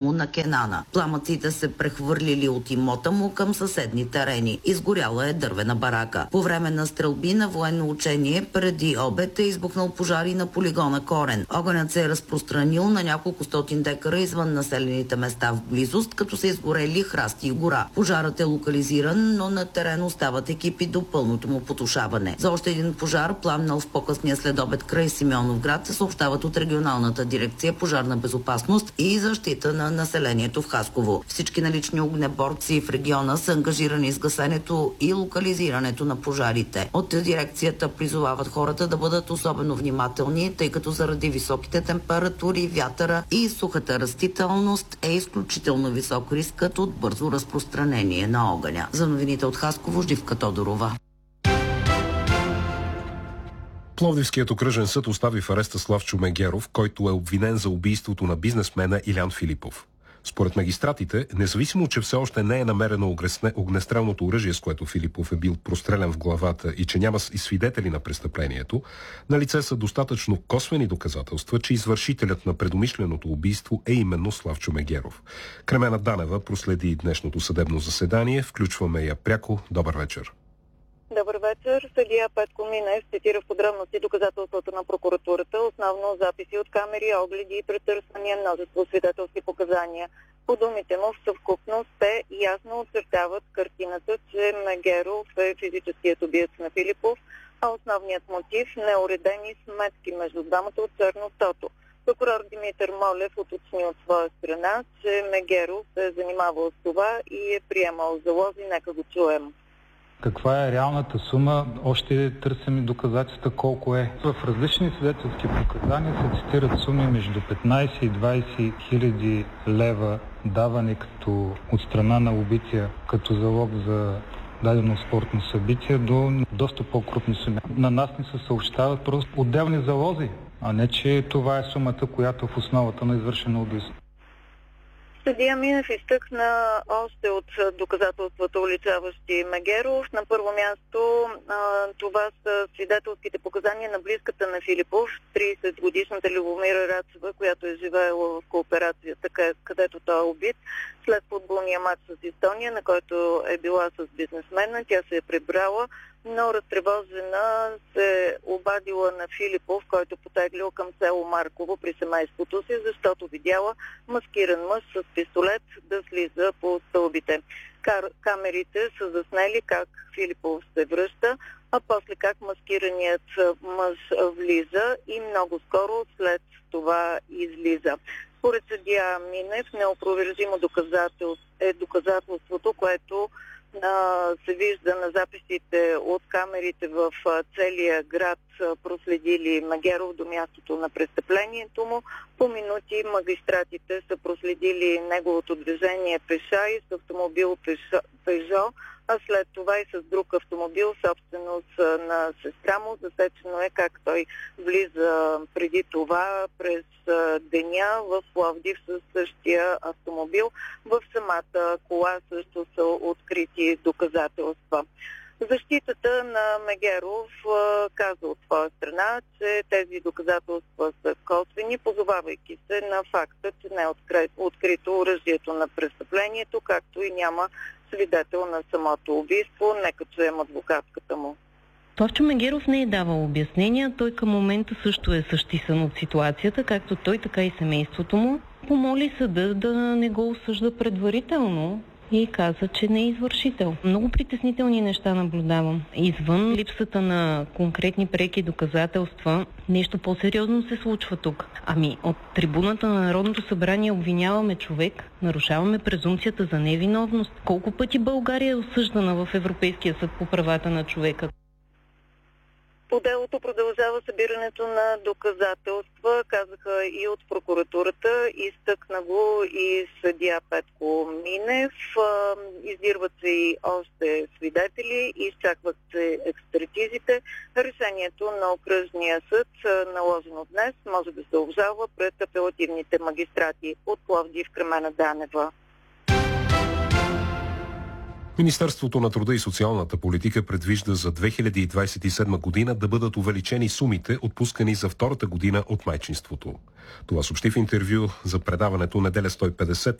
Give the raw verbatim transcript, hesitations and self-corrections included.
му на Кенана. Пламъците се прехвърлили от имота му към съседни терени. Изгоряла е дървена барака. По време на стрелби на военно учение преди обед е избухнал пожари на полигона Корен. Огънят се е разпространил на няколко стотин декара извън населените места в близост, като са изгорели храсти и гора. Пожарът е локализиран, но на терен остават екипи до пълното му потушаване. За още един пожар, пламнал в по-късния следобед край Симеоновград, се съобщават от регионалната дирекция пожарна безопасност и защита на населението в Хасково. Всички налични огнеборци в региона са ангажирани с гасенето и локализирането на пожарите. От дирекцията призовават хората да бъдат особено внимателни, тъй като заради високите температури, вятъра и сухата растителност е изключително висок рискът от бързо разпространение на огъня. За новините от Хасково, Живка Тодорова. Пловдивският окръжен съд остави в ареста Славчо Мегеров, който е обвинен за убийството на бизнесмена Илян Филипов. Според магистратите, независимо, че все още не е намерено огнестрелното оръжие, с което Филипов е бил прострелян в главата и че няма и свидетели на престъплението, налице са достатъчно косвени доказателства, че извършителят на предумишленото убийство е именно Славчо Мегеров. Кремена Данева проследи днешното съдебно заседание. Включваме я пряко. Добър вечер. Добър вечер. Съдия Петко Минев цитира в подробности доказателствата на прокуратурата, основно записи от камери, огледи и претърсвания, множество свидетелски показания. По думите му в съвкупност те ясно очертават картината, че Мегеров е физическият убиец на Филипов, а основният мотив – неуредени сметки между двамата от черно тото. Прокурор Димитър Молев уточни от своя страна, че Мегеров се е занимавал с това и е приемал залози. Нека го чуем. Каква е реалната сума? Още търсим и доказателства колко е. В различни свидетелски показания се цитират суми между петнайсет и двайсет хиляди лева давани като от страна на убития като залог за дадено спортно събитие до доста по-крупни суми. На нас ни се съобщават просто отделни залози, а не че това е сумата, която е в основата на извършено убийство. Съдия Минев изтъкна още от доказателствата, уличаващи Мегеров. На първо място това са свидетелските показания на близката на Филипов, трийсетгодишната Любомира Рацева, която е живеела в кооперацията, където той е убит. След футболния матч с Естония, на който е била с бизнесмена, тя се е прибрала, но разтревожена се обадила на Филипов, който потеглил към село Марково при семейството си, защото видяла маскиран мъж с пистолет да слиза по стълбите. Кар- камерите са заснели как Филипов се връща, а после как маскираният мъж влиза и много скоро след това излиза. Според съдия Минев, неопровержимо доказателство е доказателството, което се вижда на записите от камерите в целия град, проследили Мегеров до мястото на престъплението му. По минути магистратите са проследили неговото движение пеша и с автомобил Пежо, а след това и с друг автомобил, собственост на сестра му. Засечено е как той влиза преди това през деня в Пловдив със същия автомобил. В самата кола също са открити доказателства. Защитата на Мегеров каза от своя страна, че тези доказателства са косвени, позовавайки се на факта, че не е открито оръжието на престъплението, както и няма свидетел на самото убийство. Нека чуем адвокатката му. Славчо Мегеров не е давал обяснения. Той към момента също е същисан от ситуацията, както той, така и семейството му. Помоли съда да не го осъжда предварително и каза, че не е извършител. Много притеснителни неща наблюдавам. Извън липсата на конкретни преки доказателства, нещо по-сериозно се случва тук. Ами, от трибуната на Народното събрание обвиняваме човек, нарушаваме презумпцията за невиновност. Колко пъти България е осъждана в Европейския съд по правата на човека? По делото продължава събирането на доказателства, казаха и от прокуратурата, изтъкна го и съдия Петко Минев. Издирват се и още свидетели, изчакват се експертизите. Решението на окръжния съд, наложено днес, може да се обжалва пред апелативните магистрати. От Пловдив, Кремена Данева. Министерството на труда и социалната политика предвижда за две хиляди двадесет и седма година да бъдат увеличени сумите, отпускани за втората година от майчинството. Това съобщи в интервю за предаването Неделя сто и петдесет